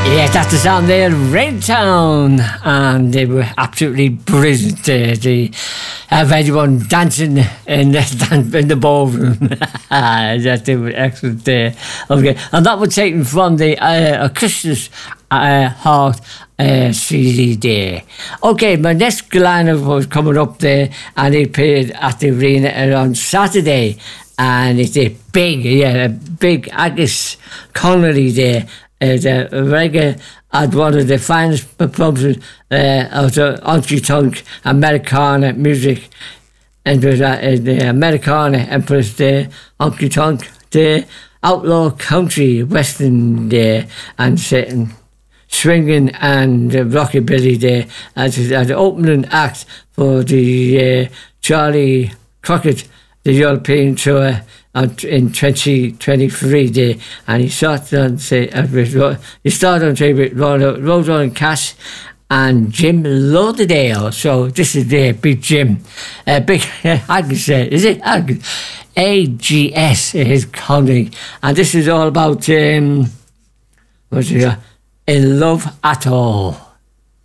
Yeah, that was on there, Red Town, and they were absolutely brilliant. They have everyone dancing in the ballroom. That they were excellent there. Okay, and that was taken from the Christmas Heart CD there. Okay, my next lineup was coming up there, and he played at the arena on Saturday, and it's a big Agus Connolly there. The reggae at one of the finest performances of the honky tonk Americana music, and the Americana Empress, the honky tonk, the outlaw country western there, and sitting swinging and rockabilly there as the opening act for the Charlie Crockett, the European tour in 2023 there, and he started on with Roadrunner Cash and Jim Lauderdale. So this is the Big Jim, Big Agus, is it Agus? AGS is coming, and this is all about In Love at All.